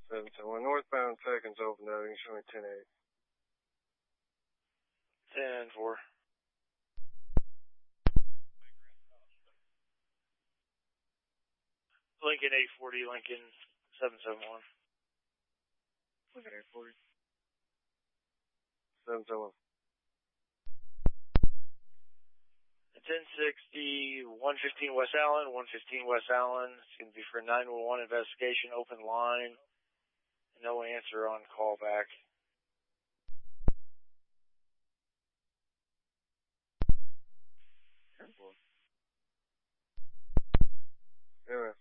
771 northbound, seconds open, noting showing 10-8. 10-4. Lincoln 840, Lincoln 771. Lincoln 840. 771. 1060, 115 West Allen, 115 West Allen. It's going to be for a 911 investigation, open line. No answer on call back. Yeah.